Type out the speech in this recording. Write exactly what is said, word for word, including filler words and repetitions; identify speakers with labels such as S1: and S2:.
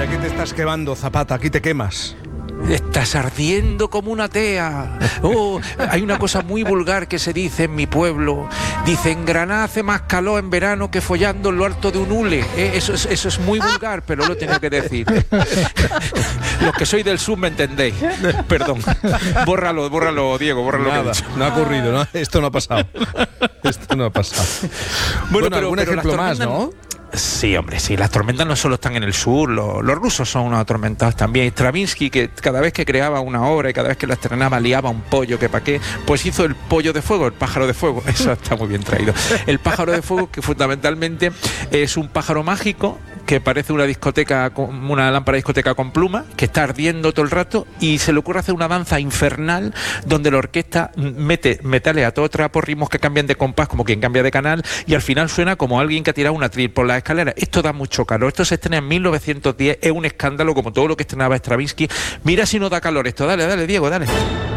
S1: aquí te estás quemando, Zapata, aquí te quemas.
S2: Estás ardiendo como una tea. Oh, hay una cosa muy vulgar que se dice en mi pueblo. Dice, en Granada hace más calor en verano que follando en lo alto de un hule. Eh, eso, es, eso es muy vulgar, pero lo tengo que decir. Los que sois del sur me entendéis. Perdón. Bórralo, bórralo, Diego, bórralo.
S1: Nada, no ha ocurrido, ¿no? Esto no ha pasado. Esto no ha pasado. Bueno,
S2: Bueno,
S1: pero, algún
S2: pero
S1: ejemplo más,
S2: tormentas-
S1: ¿no?
S2: Sí, hombre, sí, las tormentas no solo están en el sur, los, los rusos son unos atormentados también. Stravinsky, que cada vez que creaba una obra y cada vez que la estrenaba liaba un pollo, que pa' qué, pues hizo el pollo de fuego, el pájaro de fuego. Eso está muy bien traído. El pájaro de fuego, que fundamentalmente es un pájaro mágico que parece una discoteca, con una lámpara de discoteca con pluma, que está ardiendo todo el rato y se le ocurre hacer una danza infernal donde la orquesta mete metales a todo trapo, ritmos que cambian de compás como quien cambia de canal, y al final suena como alguien que ha tirado una tril por las escaleras. Esto da mucho calor. Esto se estrena en mil novecientos diez, es un escándalo como todo lo que estrenaba Stravinsky. Mira si no da calor esto. Dale, dale, Diego, dale.